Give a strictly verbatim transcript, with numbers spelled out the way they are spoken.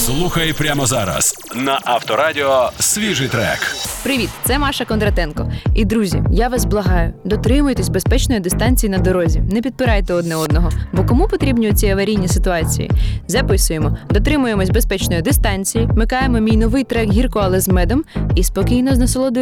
Слухай прямо зараз на Авторадіо свіжий трек. Привіт, це Маша Кондратенко. І, друзі, я вас благаю, дотримуйтесь безпечної дистанції на дорозі, не підпирайте одне одного, бо кому потрібні ці аварійні ситуації? Записуємо, дотримуємось безпечної дистанції, вмикаємо мій новий трек «Гірко, але з медом» і спокійно з насолодою